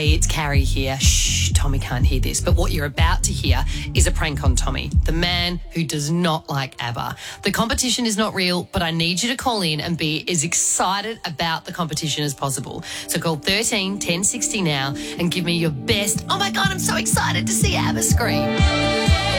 Hey, it's Carrie here. Shh, Tommy can't hear this. But what you're about to hear is a prank on Tommy, the man who does not like ABBA. The competition is not real, but I need you to call in and be as excited about the competition as possible. So call 13 1060 now and give me your best. Oh my God, I'm so excited to see ABBA scream.